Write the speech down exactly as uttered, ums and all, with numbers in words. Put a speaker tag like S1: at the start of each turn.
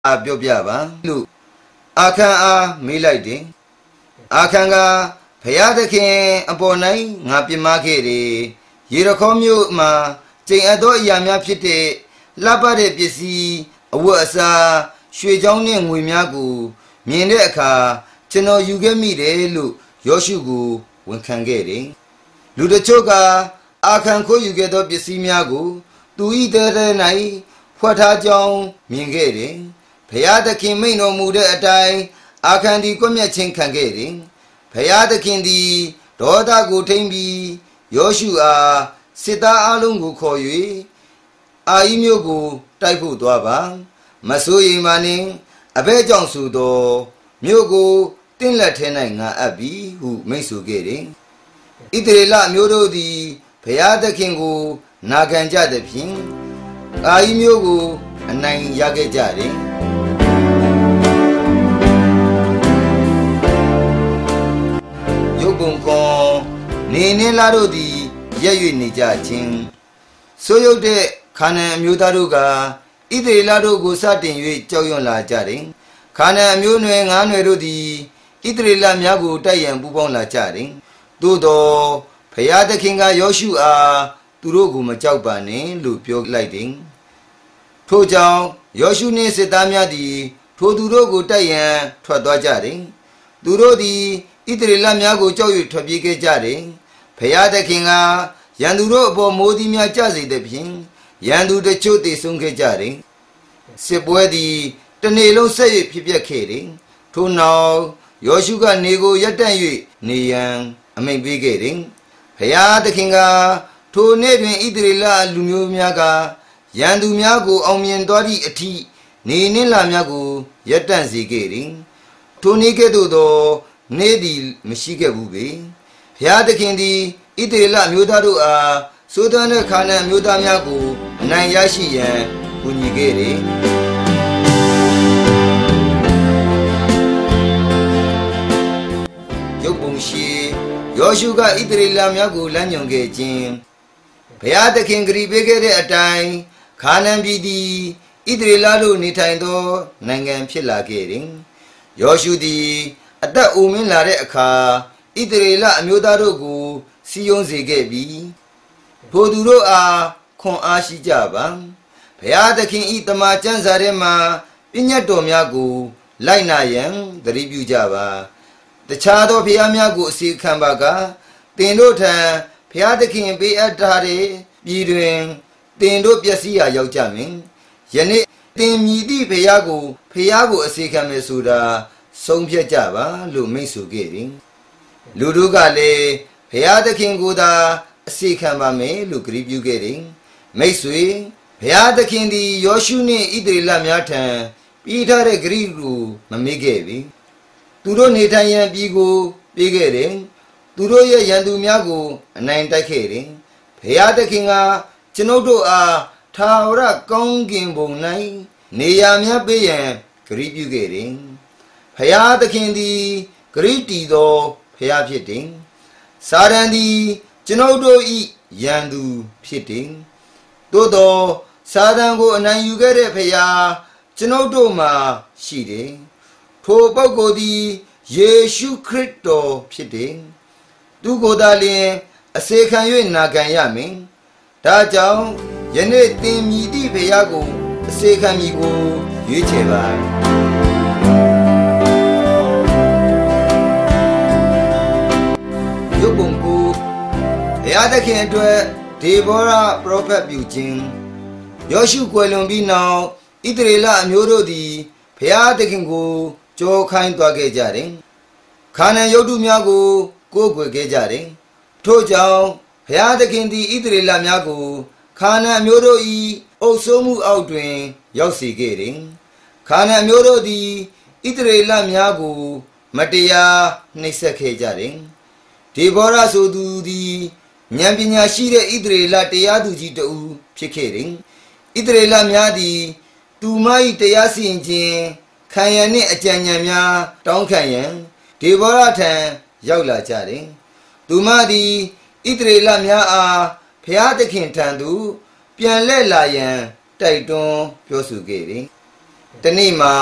S1: အာပြောပြပါလို့အာခံအားမေးလိုက်တယ်အာခံကဘုရားသခင်အပေါ်၌ငါပြမခဲ့တယ်ရေရခေါမြို့မှာကျိန်အပ်သောအရာများဖြစ်တဲ့လှပတဲ့ပစ္စည်းအဝတ်အစားရွှေချောင်းနှင့်ငွေများကိုမြင်တဲ့အခါကျွန်တော်ယူခဲ့မိတယ်လို့ယောရှုကိုဝန်ခံခဲ့တယ်လူတချို့ကအာခံခိုးယူခဲ့သောပစ္စည်းများကိုသူ၏တဲတဲ၌ဖွက်ထားကြောင်းမြင်ခဲ့တယ်ဘုရားသခင်မိန့်တော်မူတဲ့အတိုင်းအာခံသည်ကွပ်မျက်ခြင်းခံခဲ့တယ်ဘုရားသခင်သည်ဒေါသကိုထိမ့်ပြီးယောရှုအားစစ်သားအလုံးကိုခေါ်၍အာဤမျိုးကိုတိုက်ဖို့သွားပါမစိုးရိမ်ပါနှင့်အဘဲကြောင့်ဆိုသောမြို့ကိုတင့်လက်ထဲ၌ငါအပ်ပြီဟုမိန့်ဆိုခဲ့တယ်ဣသရေလမျိုးတို့သည်ဘုရားသခင်ကိုနာခံကြသည်ဖြင့်အာဤမျိုးကိုအနိုင်ရခဲ့ကြတယ်ယုတ်ပုံကွန်နေနေလာတို့သည်ရက်၍နေကြခြင်းဆိုရုပ်တဲ့ခါနန်အမျိုးသားတို့ကဣသရေလတို့ကိုစတင်၍ကြောက်ရွံ့လာကြတယ်ခါနန်အမျိုးနွယ်ငါးနွယ်တို့သည်ဣသရေလများကိုတိုက်ရန်ပူးပေါင်းလာကြတယ်သို့သောဘုရားသခင်ကယောရှုအားသူတို့ကိုမကြောက်ပါနဲ့လို့ပြောလိုက်တယ်ထို့ကြောင့်ယောရှုနှင့်စစ်သားများသည်ထိုသူတို့ကိုတိုက်ရန်ထွက်သွားကြတယ်သူတို့သည်ဣသရေလများကိုကြောက်၍ထွက်ပြေးခဲ့ကြတယ်ဘုရားသခင်ကရန်သူတို့အပေါ်မိုးသည်များကျစေသဖြင့်ရန်သူတချို့သေဆုံးခဲ့ကြတယ်စစ်ပွဲသည်တနေ့လုံးဆက်၍ဖြစ်ပျက်ခဲ့တယ်ထို့နောက်ယောရှုကနေကိုရပ်တန့်၍နေရန်အမိန့်ပေးခဲ့တယ်ဘုရားသခင်ကထိုနေ့တွင်ဣသရေလလူမျိုးများကရန်သူများကိုအောင်မြင်သွားသည့်အထိနေနှင့်လများကိုရပ်တန့်စေခဲ့တယ်ထိုနေ့ကဲ့သို့သောနေ့သည်မရှိခဲ့ဘူးပေဘုရားသခင်သည်ဣသရေလမျိုးသားတို့အားဆိုးသွမ်းတဲ့ခါနန်မျိုးသားများကိုအနိုင်ရရှိရန်ကူညီခဲ့တယ်ယုတ်ပုံရှိယောရှုကဣသရေလများကိုလမ်းညွှန်ခဲ့ခြင်းဘုရားသခင်ဂရုပေးခဲ့တဲ့အတိုင်းခါနန်ပြည်သည်ဣသရေလတို့နေထိုင်သောနိုင်ငံဖြစ်လာခဲ့တယ်ယောရှုသည်အသက်အိုမင်းလာတဲ့အခါဣသရေလအမျိုးသားတို့ကိုစီယုံစေခဲ့ပြီးထိုသူတို့အားခွန်အားရှိကြပါဘုရားသခင်ဤတမန်ကျမ်းစာထဲမှာပညတ်တော်များကိုလိုက်နာရန်သတိပြုကြပါတခြားသောဘုရားများကိုအစီခံပါကတင်တို့ထံဘုရားသခင်ပေးအပ်ထားတဲ့ပြည်တွင်တင်တို့ပျက်စီးရာရောက်ကြမည်ယနေ့တင်မြည်သည့်ဘုရားကိုဘုရားကိုအစီခံမယ်ဆိုတာဆုံးဖြတ်ကြပါလို့မိန့်ဆိုခဲ့တယ်လူတို့ကလည်းဘုရားသခင်ကိုသာအစီခံပါမယ်လို့ကြည်ပြုခဲ့တယ်မိတ်ဆွေဘုရားသခင်သည်ယောရှုနှင့်ဣသရေလများထံပြီးထားတဲ့ဂရုကိုမမေ့ခဲ့ပြီသူတို့နေထိုင်ရန်ပြည်ကိုပေးခဲ့တယ်သူတို့ရဲ့ရန်သူများကိုအနိုင်တိုက်ခဲ့တယ်ဘုရားသခင်ကကျွန်ုပ်တို့အားထာဝရကောင်းကင်ဘုံ၌နေရာများပေးရန်ဂရုပြုခဲ့တယ်ဘုရားသခင်သည်ဂရုတည်သောဘုရားဖြစ်တယ်စာရန်သည်ကျွန်ုပ်တို့၏ရန်သူဖြစ်တယ်သို့သောစာတန်ကိုအနိုင်ယူခဲ့တဲ့ဘုရားကျွန်ုပ်တို့မှာရှိတယ်ထိုပုဂ္ဂိုလ်သည်ယေရှုခရစ်တော်ဖြစ်တယ်သူကိုယ်သာလျှင်အစေခံ၍နာခံရမည်ဒါကြောင့်ယနေ့သင်မြည်သည့်ဘုရားကိုအစေခံမည်ကိုရွေးချယ်ပါယုတ်ပုံကိုဘုရားသခင်အတွက်ဒေဘောရပရောဖက်ပြုခြင်းယောရှုကွယ်လွန်ပြီးနောက်ဣသရေလအမျိုးတို့သည်ဘုရားသခင်ကိုကြောခိုင်းသွားခဲ့ကြတယ်ခါနန်ယုတ်တုများကိုကိုးကွယ်ခဲ့ကြတယ်ထို့ကြောင့်ဘုရားသခင်သည်ဣသရေလများကိုခါနန်အမျိုးတို့၏အုပ်စိုးမှုအောက်တွင်ရောက်စေခဲ့တယ်ခါနန်အမျိုးတို့သည်ဣသရေလများကိုမတရားနှိပ်စက်ခဲ့ကြတယ်ဒေဘောရဆိုသူသည်ဉာဏ်ပညာရှိတဲ့ဣသရေလတရားသူကြီးတဦးဖြစ်ခဲ့တယ်ဣသရေလများသည်သူမ၏တရားစီရင်ခြင်းခံရန်နှင့်အကြံဉာဏ်များတောင်းခံရန်ဒေဘောရထံရောက်လာကြတယ်သူမသည်ဣသရေလများအားဘုရားသခင်ထံသို့ပြန်လှည့်လာရန်တိုက်တွန်းပြောဆိုခဲ့တယ်တနေ့မှာ